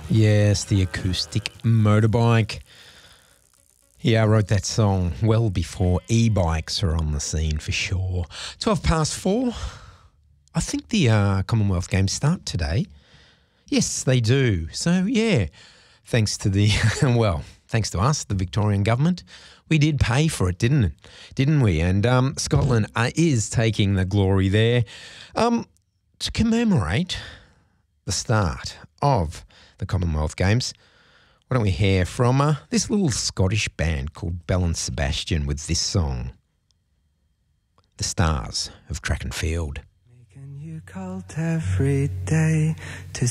Yes, the acoustic motorbike. Yeah, I wrote that song well before e-bikes are on the scene for sure. 4:12. I think the Commonwealth Games start today. Yes, they do. So, yeah, thanks to the, well, thanks to us, the Victorian government, we did pay for it, didn't we? And Scotland is taking the glory there. To commemorate the start of the Commonwealth Games, why don't we hear from this little Scottish band called Bell and Sebastian with this song, The Stars of Track and Field. Making you cult every day to